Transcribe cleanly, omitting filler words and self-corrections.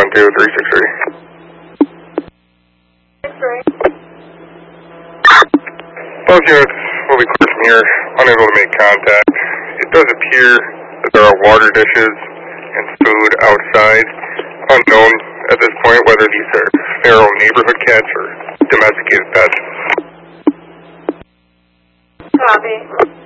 72363. Both units will be clear from here, unable to make contact. It does appear that there are water dishes and food outside. Unknown at this point whether these are feral neighborhood cats or domesticated pets. Copy.